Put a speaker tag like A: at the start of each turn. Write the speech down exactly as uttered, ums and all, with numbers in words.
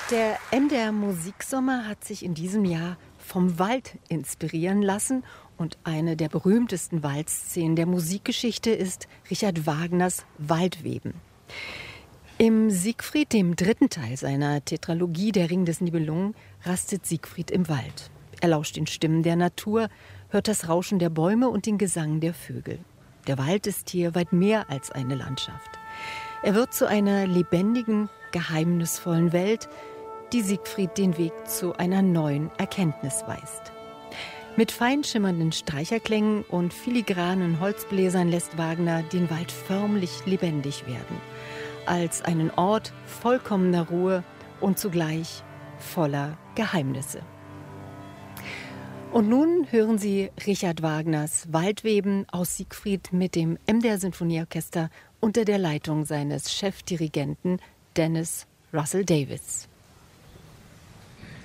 A: Der M D R Musiksommer hat sich in diesem Jahr vom Wald inspirieren lassen und eine der berühmtesten Waldszenen der Musikgeschichte ist Richard Wagners Waldweben. Im Siegfried, dem dritten Teil seiner Tetralogie Der Ring des Nibelungen, rastet Siegfried im Wald. Er lauscht den Stimmen der Natur, hört das Rauschen der Bäume und den Gesang der Vögel. Der Wald ist hier weit mehr als eine Landschaft. Er wird zu einer lebendigen, geheimnisvollen Welt, die Siegfried den Weg zu einer neuen Erkenntnis weist. Mit fein schimmernden Streicherklängen und filigranen Holzbläsern lässt Wagner den Wald förmlich lebendig werden, als einen Ort vollkommener Ruhe und zugleich voller Geheimnisse. Und nun hören Sie Richard Wagners Waldweben aus Siegfried mit dem M D R Sinfonieorchester unter der Leitung seines Chefdirigenten Dennis Russell Davies.